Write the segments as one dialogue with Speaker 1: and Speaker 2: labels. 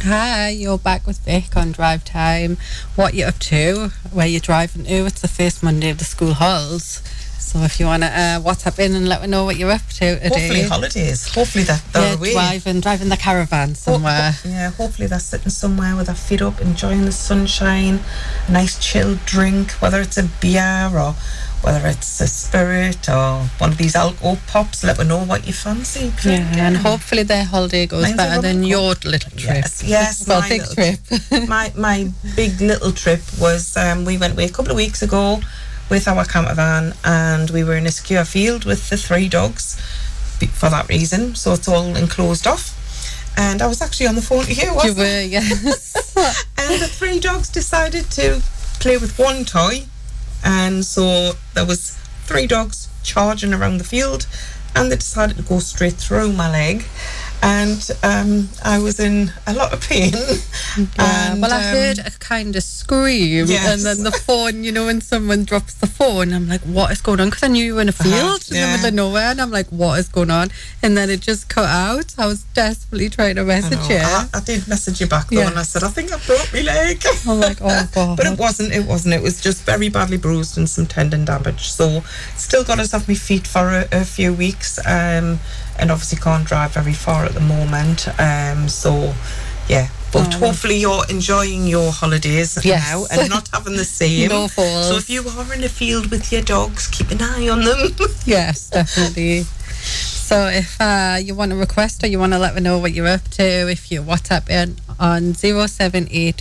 Speaker 1: Hi, you're back with Vic on Drive Time. What you up to? Where you driving to? It's the first Monday of the school halls. So if you want to WhatsApp in and let me know what you're up to today.
Speaker 2: Hopefully holidays. Hopefully they're away.
Speaker 1: Driving the caravan somewhere.
Speaker 2: Hopefully they're sitting somewhere with their feet up, enjoying the sunshine, a nice chilled drink, whether it's a beer or whether it's a spirit or one of these alcohol pops. Let me know what you fancy.
Speaker 1: And hopefully their holiday goes better than your little trip.
Speaker 2: Yes,
Speaker 1: well, big trip.
Speaker 2: my big little trip was we went away a couple of weeks ago with our camper van, and we were in a secure field with the 3 dogs for that reason, so it's all enclosed off. And I was actually on the phone to you, wasn't
Speaker 1: You were, yes.
Speaker 2: And the 3 dogs decided to play with one toy, and so there was 3 dogs charging around the field, and they decided to go straight through my leg, and I was in a lot of pain. And,
Speaker 1: I heard a kind of scream, and then the phone, when someone drops the phone, I'm like, what is going on? Because I knew you were in a field in the middle of nowhere, and I'm like, what is going on? And then it just cut out. I was desperately trying to message you.
Speaker 2: I did message you back though, and I said, I think I broke my leg.
Speaker 1: I'm like, oh God.
Speaker 2: But it wasn't. It was just very badly bruised and some tendon damage. So still got us off my feet for a few weeks, and obviously can't drive very far at the moment. But hopefully you're enjoying your holidays now and not having the same.
Speaker 1: No falls.
Speaker 2: So if you are in the field with your dogs, keep an eye on them.
Speaker 1: Yes, definitely. So if you want to request or you want to let me know what you're up to, if you WhatsApp in on 078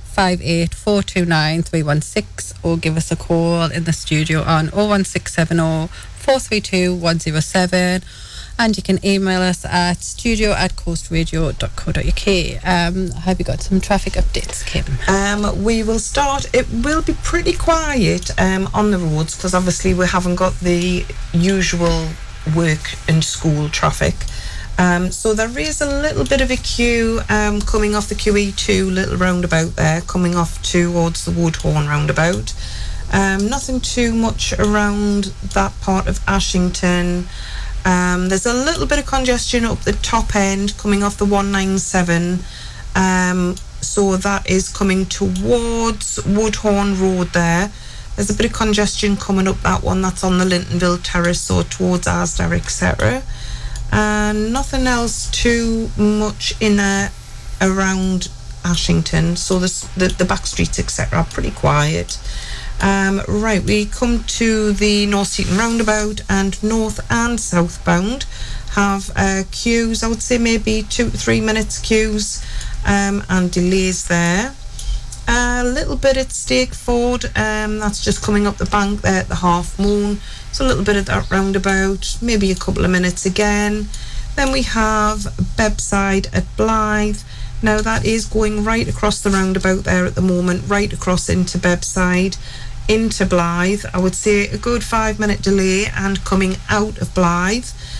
Speaker 1: 58 316, or give us a call in the studio on 01670 432 107. And you can email us at studio@coastradio.co.uk. Have you got some traffic updates, Kim?
Speaker 2: We will start. It will be pretty quiet on the roads because obviously we haven't got the usual work and school traffic. So there is a little bit of a queue coming off the QE2 little roundabout there, coming off towards the Woodhorn roundabout. Nothing too much around that part of Ashington. There's a little bit of congestion up the top end coming off the 197, so that is coming towards Woodhorn Road there. There's a bit of congestion coming up that one, that's on the Lintonville Terrace, so towards Asda, etc. And nothing else too much in around Ashington, so the back streets, etc. are pretty quiet. Right, we come to the North Seaton roundabout, and north and southbound have queues. I would say maybe 2 to 3 minutes queues and delays there. A little bit at Stakeford, that's just coming up the bank there at the Half Moon. So a little bit at that roundabout, maybe a couple of minutes again. Then we have Bebside at Blythe. Now that is going right across the roundabout there at the moment, right across into Bebside, into Blythe. I would say a good 5-minute delay, and coming out of Blythe.